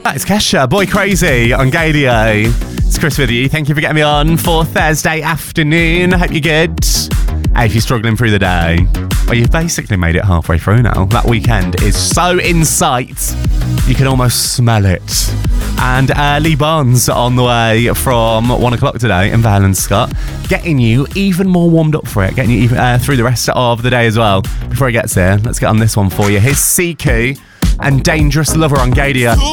That is Kesha, Boy Crazy on Gadio. It's Chris with you. Thank you for getting me on for Thursday afternoon. Hope you're good. Hey, if you're struggling through the day, well, you've basically made it halfway through now. That weekend is so in sight, you can almost smell it. And Lee Barnes on the way from 1 o'clock today in Vale and Scott, getting you even more warmed up for it, getting you even through the rest of the day as well. Before he gets here, let's get on this one for you. Here's Siku and Dangerous Lover on Gadio.